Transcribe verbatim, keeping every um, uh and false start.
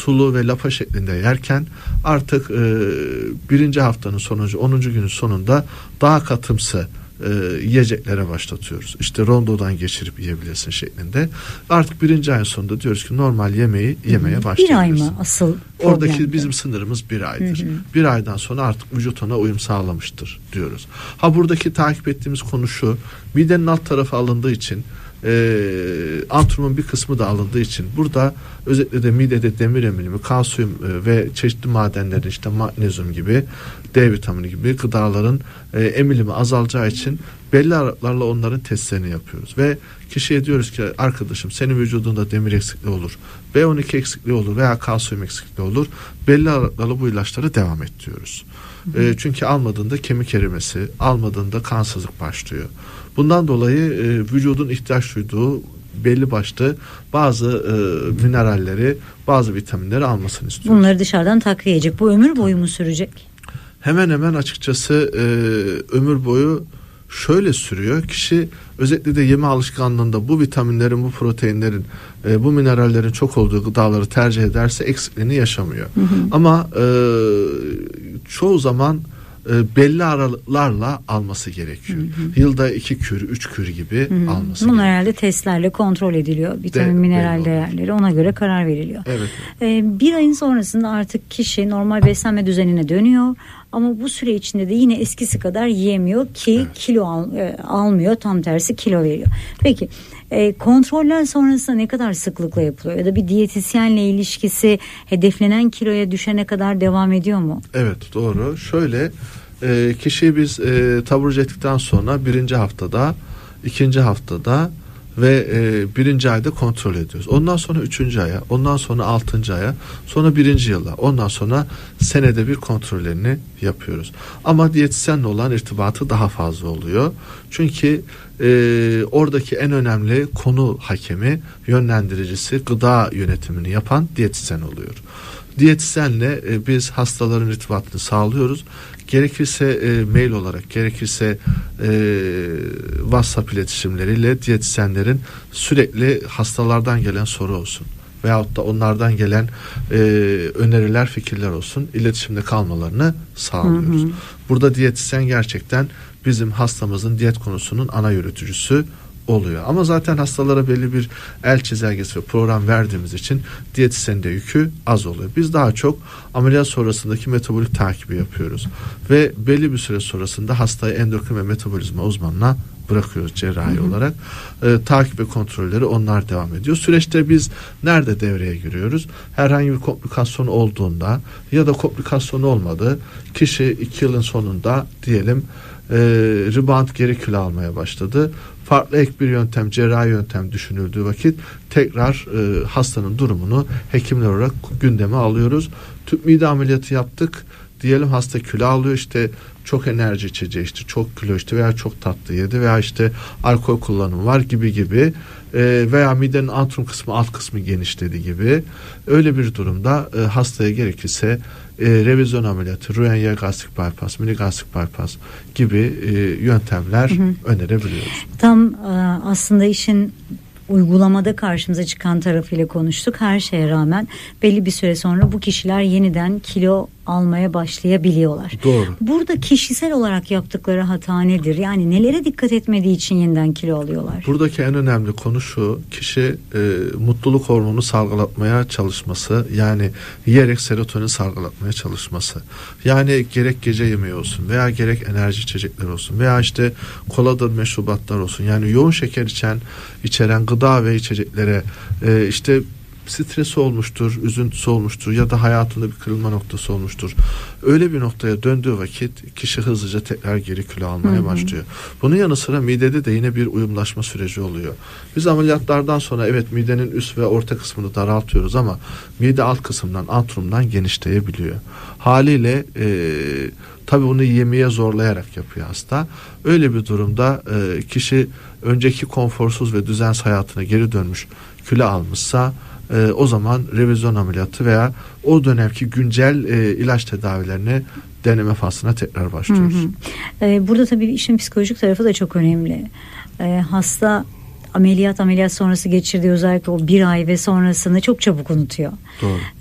sulu ve lapa şeklinde yerken artık e, birinci haftanın sonuncu onuncu günün sonunda daha katımsı e, yiyeceklere başlatıyoruz. İşte rondodan geçirip yiyebilirsin şeklinde. Artık birinci ayın sonunda diyoruz ki normal yemeği yemeye başlayabilirsin. Bir ay mı asıl? Oradaki problemde. bizim sınırımız bir aydır. Hı hı. Bir aydan sonra artık vücut ona uyum sağlamıştır diyoruz. Ha buradaki takip ettiğimiz konu şu: midenin alt tarafı alındığı için, e, antrumun bir kısmı da alındığı için burada özellikle de midede demir emilimi, kalsiyum e, ve çeşitli madenlerin, işte magnezyum gibi, D vitamini gibi gıdaların e, emilimi azalacağı için belli aralıklarla onların testlerini yapıyoruz ve kişiye diyoruz ki arkadaşım, senin vücudunda demir eksikliği olur, B on iki eksikliği olur veya kalsiyum eksikliği olur, belli aralıklarla bu ilaçlara devam et diyoruz. E, çünkü almadığında kemik erimesi, almadığında kansızlık başlıyor. Bundan dolayı e, vücudun ihtiyaç duyduğu belli başlı bazı e, mineralleri, bazı vitaminleri almasını istiyoruz. Bunları dışarıdan takviye edecek. Bu ömür boyu mu sürecek? Hemen hemen açıkçası e, ömür boyu şöyle sürüyor. Kişi özellikle de yeme alışkanlığında bu vitaminlerin, bu proteinlerin, e, bu minerallerin çok olduğu gıdaları tercih ederse eksikliğini yaşamıyor. Hı hı. Ama e, çoğu zaman e, belli aralıklarla alması gerekiyor. Hı hı. Yılda iki kür, üç kür gibi hı hı. alması Bunlar gerekiyor. herhalde testlerle kontrol ediliyor. Vitamin, De, mineral değerleri ona göre karar veriliyor. Evet. Ee, bir ayın sonrasında artık kişi normal beslenme düzenine dönüyor. Ama bu süre içinde de yine eskisi kadar yiyemiyor ki evet. kilo al, e, almıyor, tam tersi kilo veriyor. Peki e, kontroller sonrasında ne kadar sıklıkla yapılıyor ya da bir diyetisyenle ilişkisi hedeflenen kiloya düşene kadar devam ediyor mu? Evet, doğru. Şöyle e, kişiyi biz e, taburcu ettikten sonra birinci haftada, ikinci haftada ve e, birinci ayda kontrol ediyoruz. Ondan sonra üçüncü aya, ondan sonra altıncı aya, sonra birinci yıla, ondan sonra senede bir kontrollerini yapıyoruz. Ama diyetisyenle olan irtibatı daha fazla oluyor. Çünkü e, oradaki en önemli konu hakemi, yönlendiricisi, gıda yönetimini yapan diyetisyen oluyor. Diyetisyenle e, biz hastaların irtibatını sağlıyoruz. Gerekirse e, mail olarak, gerekirse e, WhatsApp iletişimleriyle diyetisyenlerin sürekli hastalardan gelen soru olsun veyahut da onlardan gelen e, öneriler, fikirler olsun, iletişimde kalmalarını sağlıyoruz. Hı hı. Burada diyetisyen gerçekten bizim hastamızın diyet konusunun ana yürütücüsü oluyor. Ama zaten hastalara belli bir el çizelgesi ve program verdiğimiz için diyetisyenin de yükü az oluyor. Biz daha çok ameliyat sonrasındaki metabolik takibi yapıyoruz. Ve belli bir süre sonrasında hastayı endokrin ve metabolizma uzmanına bırakıyoruz cerrahi hı hı. olarak. Ee, takip ve kontrolleri onlar devam ediyor. Süreçte biz nerede devreye giriyoruz? Herhangi bir komplikasyon olduğunda ya da komplikasyon olmadı, kişi iki yılın sonunda diyelim e, rebound, geri kilo almaya başladı. Farklı ek bir yöntem, cerrahi yöntem düşünüldüğü vakit tekrar e, hastanın durumunu hekimler olarak gündeme alıyoruz. Tüp mide ameliyatı yaptık. Diyelim hasta kilo alıyor, işte çok enerji içeceği, işte çok kilo işte veya çok tatlı yedi veya işte alkol kullanımı var gibi gibi e, veya midenin antrum kısmı alt kısmı genişledi gibi. Öyle bir durumda e, hastaya gerekirse e, revizyon ameliyatı, Roux-en-Y gastrik bypass, mini gastrik bypass gibi e, yöntemler hı hı. önerebiliyoruz. Tam e, aslında işin uygulamada karşımıza çıkan tarafıyla konuştuk. Her şeye rağmen belli bir süre sonra bu kişiler yeniden kilo almaya başlayabiliyorlar. Doğru. Burada kişisel olarak yaptıkları hata nedir? Yani nelere dikkat etmediği için yeniden kilo alıyorlar? Buradaki en önemli konu şu: kişi e, mutluluk hormonu salgılatmaya çalışması, yani yiyerek serotonin salgılatmaya çalışması. Yani gerek gece yemeği olsun veya gerek enerji içecekler olsun veya işte koladır, meşrubatlar olsun. Yani yoğun şeker içen, içeren gıda ve içeceklere e, işte stresi olmuştur, üzüntüsü olmuştur ya da hayatında bir kırılma noktası olmuştur. Öyle bir noktaya döndüğü vakit kişi hızlıca tekrar geri kilo almaya hı hı. başlıyor. Bunun yanı sıra midede de yine bir uyumlaşma süreci oluyor. Biz ameliyatlardan sonra evet midenin üst ve orta kısmını daraltıyoruz ama mide alt kısımdan, antrumdan genişleyebiliyor. Haliyle e, tabii bunu yemeye zorlayarak yapıyor hasta. Öyle bir durumda e, kişi önceki konforsuz ve düzensiz hayatına geri dönmüş, kilo almışsa Ee, o zaman revizyon ameliyatı veya o dönemki güncel e, ilaç tedavilerini deneme faslına tekrar başlıyoruz. Hı hı. Ee, burada tabii işin psikolojik tarafı da çok önemli. Ee, hasta ameliyat ameliyat sonrası geçirdiği özellikle o bir ay ve sonrasını çok çabuk unutuyor. Doğru.